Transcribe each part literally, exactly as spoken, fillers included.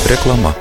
Reklama.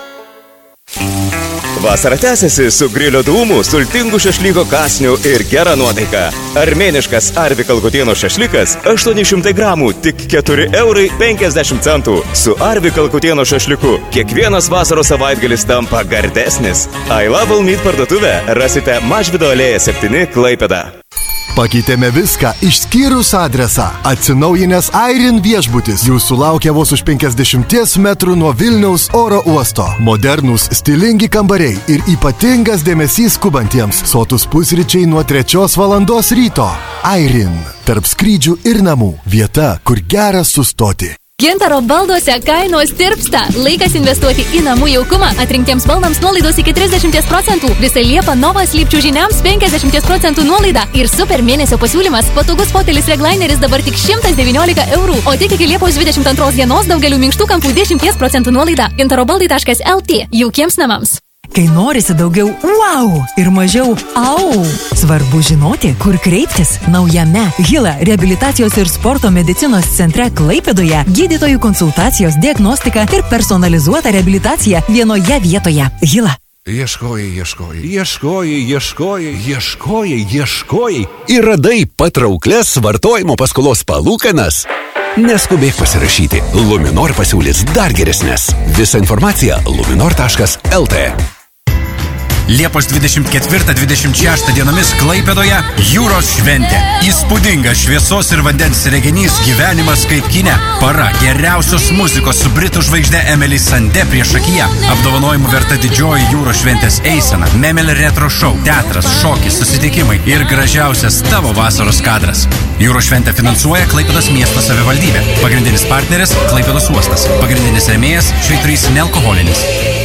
Vasara tęsiasi su grilio dūmų, sultingų šašlyko kasnių ir gera nuotaika. Armėniškas Arvi Kalkutieno šašlykas aštuoni šimtai gramų, tik keturi eurai penkiasdešimt centų. Su Arvi Kalkutieno šašlyku kiekvienas vasaros savaitgalis tampa gardesnis. I Love All Meat parduotuvę rasite Mažvydo alėja septyni Klaipėda. Pakeitėme viską išskyrus adresą. Atsinaujinęs Airin viešbutis jūsų laukia vos už penkiasdešimt metrų nuo Vilniaus oro uosto. Modernūs, stilingi kambariai ir ypatingas dėmesys skubantiems. Sotus pusryčiai nuo trečios valandos ryto. Airin. Tarp skrydžių ir namų. Vieta, kur gera sustoti. Gintaro balduose kainos tirpsta. Laikas investuoti į namų jaukumą. Atrinktiems baldams nuolaidos iki trisdešimt procentų. Visą Liepą Nova Sleep čiužiniams penkiasdešimt procentų nuolaida. Ir super mėnesio pasiūlymas. Patogus fotelis Reglaineris dabar tik šimtas devyniolika eurų. O tik iki Liepos dvidešimt antros dienos daugelių minkštų kampų dešimt procentų nuolaida. gintarobaldai taškas lt. Jaukiems namams. Kai norisi daugiau wow ir mažiau au, svarbu žinoti, kur kreiptis. Naujame Hila reabilitacijos ir sporto medicinos centre Klaipėdoje gydytojų konsultacijos, diagnostika ir personalizuota reabilitacija vienoje vietoje. Hila. Ieškojai, ieškojai, ieškojai, ieškojai, ieškojai, ieškojai ir radai patrauklės vartojimo paskolos palūkanas. Neskubėk pasirašyti. Luminor pasiūlys dar geresnės. Visa informacija luminor taškas lt. Liepos dvidešimt ketvirtą dvidešimt šeštą dienomis Klaipėdoje jūros šventė. Įspūdingas šviesos ir vandens reginys gyvenimas kaip kine. Para geriausios muzikos su britų žvaigžde Emily Sandé priešakyje. Apdovanojimų verta didžioji jūros šventės eisena, Memel retro show, teatras, šokis, susitikimai ir gražiausias tavo vasaros kadras. Jūros šventę finansuoja Klaipėdos miesto savivaldybė. Pagrindinis partneris Klaipėdos uostas. Pagrindinis rėmėjas Švyturys nealkoholinis.